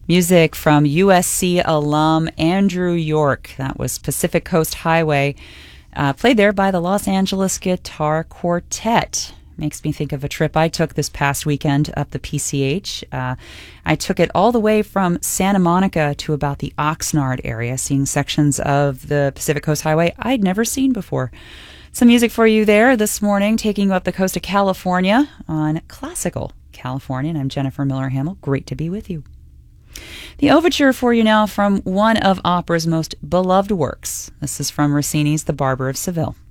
Music from USC alum Andrew York. That was Pacific Coast Highway, played there by the Los Angeles Guitar Quartet. Makes me think of a trip I took this past weekend up the PCH. I took it all the way from Santa Monica to about the Oxnard area, seeing sections of the Pacific Coast Highway I'd never seen before. Some music for you there this morning, taking you up the coast of California on Classical California. And I'm Jennifer Miller Hamill. Great to be with you. The overture for you now from one of opera's most beloved works. This is from Rossini's The Barber of Seville.